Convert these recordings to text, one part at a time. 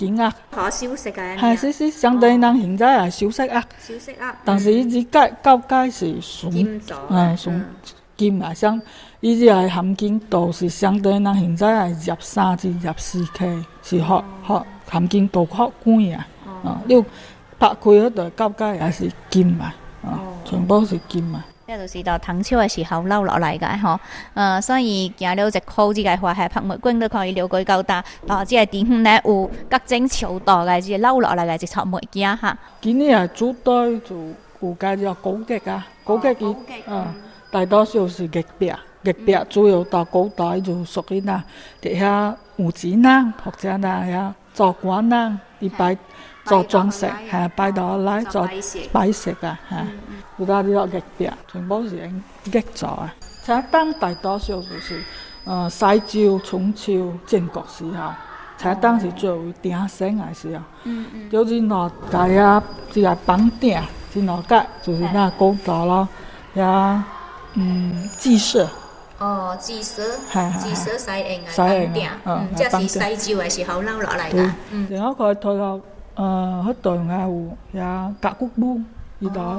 景啊， 可小食嘅。 係相對人現在係小食啊， 小食啊。 但是伊只到街是純純金啊，像伊只係含金度是相對人現在係入3至入4克，是學含金度學貴啊，你拍開嗰度到街也是金啊，全部是金啊。 呢就是到唐朝嘅時候留落嚟嘅嗬，所以行了一區這個華夏博物館都可以了解到大，即個地方呢有各種朝代嘅即留落嚟嘅一撮物件嚇。 今年係主代就有介叫古籍啊，古籍佢大多數是玉壁，玉壁主要到古代就屬於嗱，底下有錢人或者嗱呀做官人，伊擺做裝飾，係擺到來做擺飾啊嚇。有啲啲玉壁，全部是用玉做啊。茶燈大多數就是西周、春秋、戰國時候，茶燈是作為鼎盛嘅時候。就是哪屆啊，即係綁鼎，即哪屆就是那古代咯，呀祭祀。 祭祀使用嘅綁鼎，即係西周嘅時候留落嚟㗎。 然後佢睇到嗰度有呀甲骨文。伊度，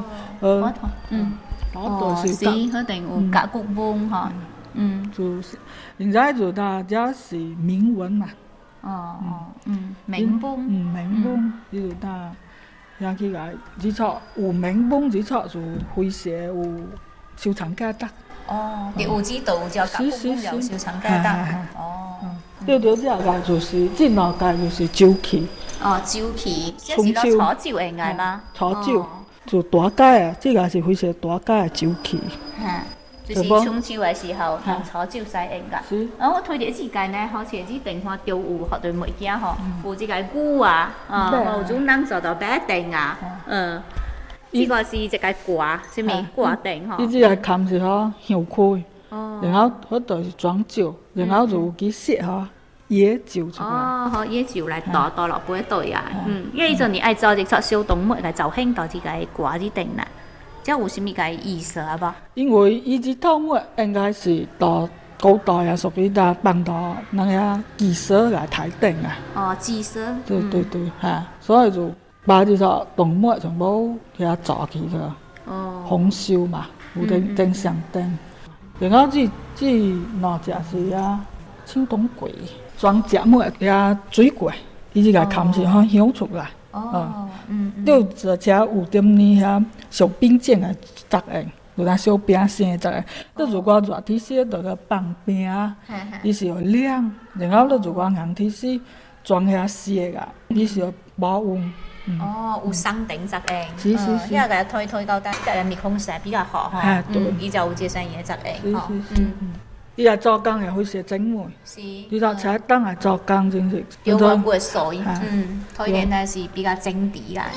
是嗰定有甲骨文嗬， 就是現在就大家是銘文嘛， 銘文， 銘文，伊就大，也起來，只錯有銘文，只錯就會寫有收藏價值。 第五支道就甲骨文有收藏價值。 對，這個就是這兩個就是周期。 周期，即係攞草照嚟嗌嘛？ 草照。就大街啊，這個是非常大街嘅周期。 就是春秋嘅時候用草照使用㗎。我推薦自己呢，好似啲地方雕有學對物件嗬，有這個鼓啊，有種人做到擺定啊，呢個是一個掛，是咪掛定嗬？ 呢隻係冚是嗬響開，然後嗰度是裝酒，然後就幾色嗬。野酒出來野酒來倒落杯對啊，因為就你愛做一撮小動物嘅造型到這個掛子定啦，即係有什麼個意思啊？噃？ 因為伊隻動物應該是到古代啊，屬於到放到那個祭祀來抬定啊。 祭祀。對， 所以就把這撮動物全部給它做起個紅燒嘛，有定上燈，然後這哪隻是啊青銅櫃。裝食物也水果，伊個冚是好香出來。就而且有點呢遐小冰件嘅作用，有那小餅先嘅作用。你如果熱天時就個放餅，伊是要涼；然後你如果硬天時裝遐濕個，伊是要保溫。 有生頂作用。 是。 因為佢推到單，個密封性比較好嚇。伊就有這些嘢作用。 伊也做工也會寫精美，你到茶燈也做工真是。 有個會水，推薦呢是比較精緻嘅。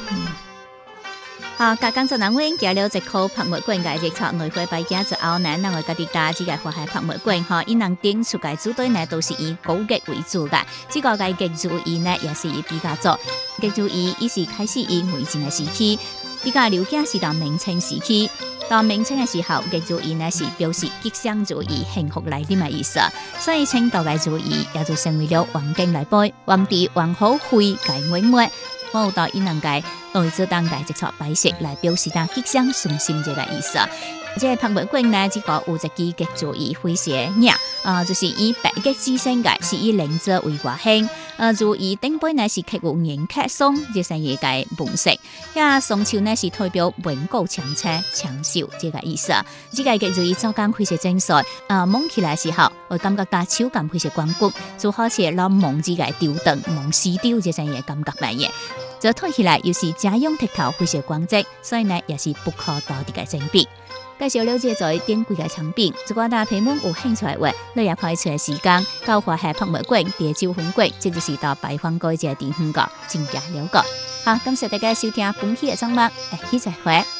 好，剛才咱們行了一個博物館嘅一撮內會擺件之後呢，咱我家己家這個華夏博物館哈，伊能定出嘅主題呢都是以古籍為主嘅，這個嘅建築意呢也是以比較早，建築意伊是開始以魏晉嘅時期，比較了解是到明清時期。到明清嘅時候，建築意呢是表示吉祥如意、幸福來臨嘅意思，所以清代嘅如意也就成為了皇經來背，皇帝皇后會解妹妹，我有到伊能界來做當代一撮擺飾來表示到吉祥順心這個意思。這個博物館呢，這個有一支建築意非常靚，就是以白吉之星嘅，是以靈者為外形，如意頂杯呢是刻有銀刻松，這是一個紋飾，呀松樹呢是代表永固長青長壽這個意思。這個建築意做工非常精細，摸起來時候會感覺到手感非常光滑，就好似攞摸這個吊燈、摸絲吊這些嘢感覺乜嘢。就推起來又是家用剔頭非常光澤，所以呢也是不可多的個精品。介紹了解咗典貴嘅產品，如果大家朋友有興趣嘅話，你也可以出嚟時間到華夏博物館第9分館，即就是到拜訪嗰隻地方個，盡加了解。好，感謝大家收聽本期嘅節目，下期再會。